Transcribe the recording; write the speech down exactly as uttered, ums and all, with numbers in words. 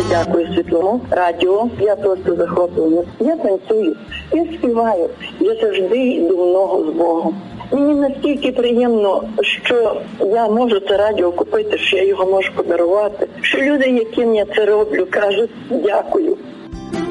Дякую Світлому радіо. Я просто захоплена. Я танцюю, я співаю. Я завжди йду в ногу з Богом. Мені настільки приємно, що я можу це радіо купити, що я його можу подарувати. Що люди, яким я це роблю, кажуть дякую.